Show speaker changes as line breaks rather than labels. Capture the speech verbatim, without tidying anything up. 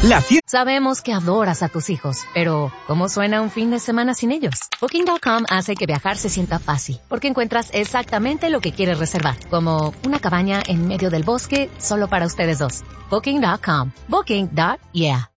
La fiesta.
Sabemos que adoras a tus hijos, pero ¿cómo suena un fin de semana sin ellos? Booking punto com hace que viajar se sienta fácil, porque encuentras exactamente lo que quieres reservar, como una cabaña en medio del bosque solo para ustedes dos. Booking punto com. Booking. Yeah.